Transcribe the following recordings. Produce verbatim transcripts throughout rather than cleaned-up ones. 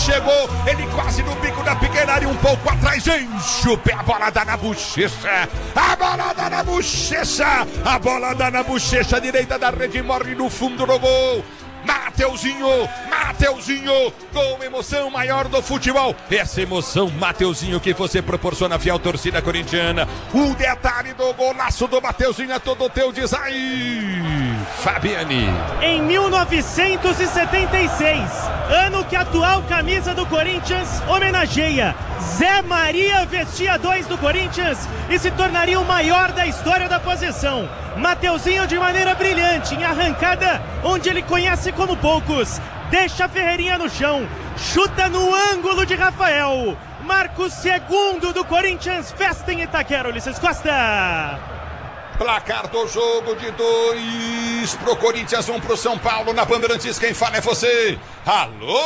chegou, ele quase no bico da pequena área, um pouco atrás, enche o pé, a bola dá na bochecha, a bola dá na bochecha, a bola dá na bochecha direita da rede, morre no fundo do gol. Mateuzinho, Mateuzinho, com emoção maior do futebol. Essa emoção, Mateuzinho, que você proporciona, fiel torcida corintiana. O detalhe do golaço do Mateuzinho é todo teu, diz aí, Fabiane. Em mil novecentos e setenta e seis, ano que a atual camisa do Corinthians homenageia, Zé Maria vestia dois do Corinthians e se tornaria o maior da história da posição. Mateuzinho de maneira brilhante, em arrancada onde ele conhece como poucos, deixa a Ferreirinha no chão, chuta no ângulo de Rafael, marca o segundo do Corinthians, festa em Itaquera, Ulisses Costa. Placar do jogo de dois pro Corinthians, um pro São Paulo. Na Bandeirantes, quem fala é você. Alô,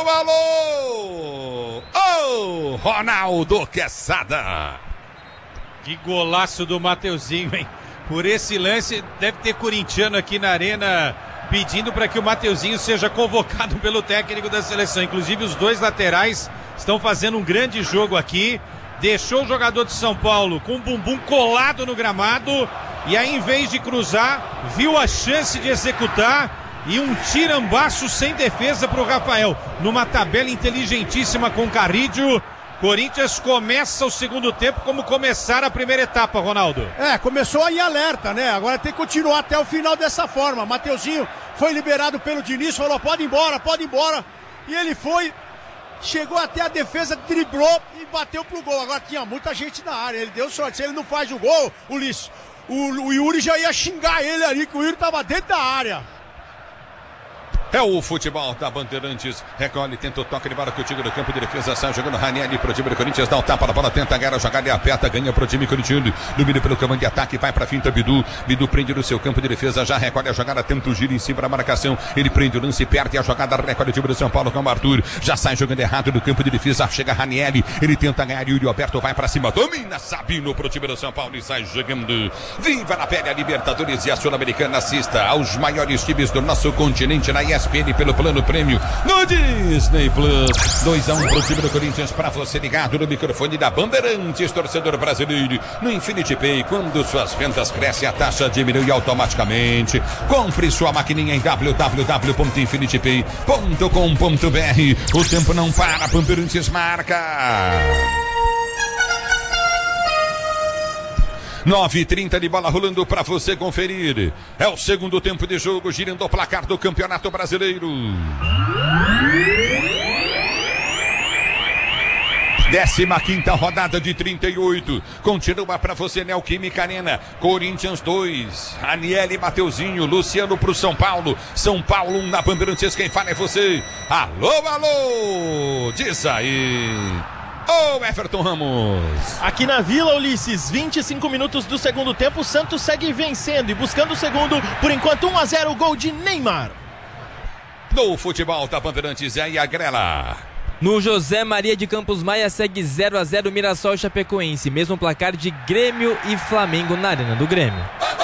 alô! Ô, oh, Ronaldo Quesada. Que golaço do Mateuzinho, hein? Por esse lance, deve ter corintiano aqui na arena pedindo para que o Mateuzinho seja convocado pelo técnico da seleção. Inclusive, os dois laterais estão fazendo um grande jogo aqui. Deixou o jogador de São Paulo com o bumbum colado no gramado. E aí, em vez de cruzar, viu a chance de executar. E um tirambaço sem defesa para o Rafael. Numa tabela inteligentíssima com Carrídio. Corinthians começa o segundo tempo como começar a primeira etapa, Ronaldo. É, começou em alerta, né? Agora tem que continuar até o final dessa forma. Mateuzinho foi liberado pelo Diniz, falou, pode ir embora, pode ir embora. E ele foi, chegou até a defesa, driblou e bateu pro gol. Agora tinha muita gente na área, ele deu sorte. Se ele não faz o gol, Ulisses, o, o Yuri já ia xingar ele ali, que o Yuri tava dentro da área. É o futebol da Bandeirantes. Recolhe, tenta o toque de bola que o time do campo de defesa sai jogando Ranieri pro time do Corinthians. Dá o tapa na bola, tenta a gara, jogada e aperta, ganha pro time corintiano. Domina pelo comando de ataque, vai pra finta Bidu. Bidu prende no seu campo de defesa, já recolhe a jogada, tenta o giro em cima da marcação. Ele prende o lance, perde a jogada, recolhe o time do São Paulo com o Arthur. Já sai jogando errado do campo de defesa, chega Ranieri. Ele tenta ganhar, Yuri Alberto vai pra cima, domina Sabino pro time do São Paulo e sai jogando. Viva na pele a Libertadores e a Sul-Americana. Assista aos maiores times do nosso continente na E S P N pelo plano prêmio no Disney Plus. dois a um pro time do Corinthians, para você ligado no microfone da Bandeirantes, torcedor brasileiro. No Infinity Pay, quando suas vendas crescem, a taxa diminui automaticamente. Compre sua maquininha em w w w ponto infinity pay ponto com ponto b r. O tempo não para, Bandeirantes marca. nove e trinta de bola rolando para você conferir. É o segundo tempo de jogo, girando o placar do Campeonato Brasileiro. décima quinta rodada de trinta e oito. Continua para você, Neoquímica Arena. Corinthians dois. Aniele Mateuzinho. Luciano pro São Paulo. São Paulo um na Bandeirantes. Quem fala é você. Alô, alô. Diz aí. Ô, oh, Everton Ramos. Aqui na Vila, Ulisses, vinte e cinco minutos do segundo tempo, o Santos segue vencendo e buscando o segundo, por enquanto um a zero, gol de Neymar. No futebol da Bandeirantes, é a Grela. No José Maria de Campos Maia segue zero a zero Mirassol e Chapecoense, mesmo placar de Grêmio e Flamengo na Arena do Grêmio.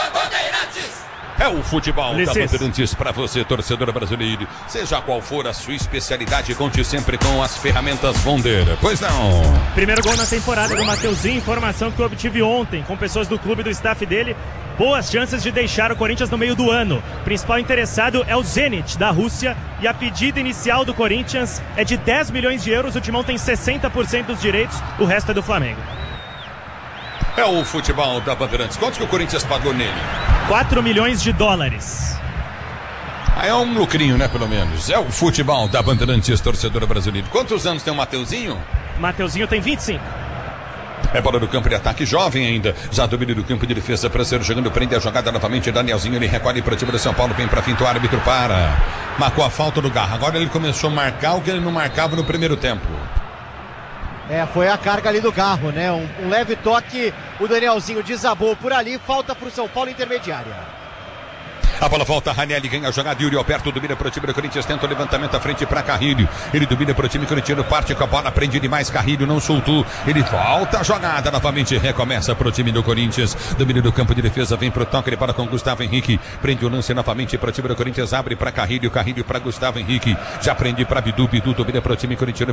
É o futebol Licença. da Bandeirantes para você, torcedor brasileiro. Seja qual for a sua especialidade, conte sempre com as ferramentas Vonder. Pois não. Primeiro gol na temporada do Mateuzinho, informação que eu obtive ontem com pessoas do clube e do staff dele. Boas chances de deixar o Corinthians no meio do ano. O principal interessado é o Zenit, da Rússia, e a pedida inicial do Corinthians é de dez milhões de euros. O Timão tem sessenta por cento dos direitos, o resto é do Flamengo. É o futebol da Bandeirantes. Quanto que o Corinthians pagou nele? quatro milhões de dólares. Ah, é um lucrinho, né, pelo menos. É o futebol da Bandeirantes, torcedor brasileiro. Quantos anos tem o Mateuzinho? Mateuzinho tem vinte e cinco. É bola do campo de ataque, jovem ainda. Já domínio do campo de defesa para ser jogando, prende a jogada novamente. Danielzinho, ele recolhe para o time do São Paulo, vem para finto, o árbitro para. Marcou a falta do Garra. Agora ele começou a marcar o que ele não marcava no primeiro tempo. É, foi a carga ali do Garro, né? Um, um leve toque, o Danielzinho desabou por ali, falta para o São Paulo intermediária. A bola volta, Ranieri ganha a jogada, Yuri Alberto domina para o time do Corinthians, tenta o levantamento à frente para Carrilho. Ele domina para o time corintiano, parte com a bola, prende demais, Carrilho não soltou. Ele volta a jogada, novamente recomeça para o time do Corinthians. Domínio do campo de defesa, vem para o toque de bola com Gustavo Henrique. Prende o lance novamente para o time do Corinthians, abre para Carrilho, Carrilho para Gustavo Henrique. Já prende para Bidu, Bidu domina para o time corintiano.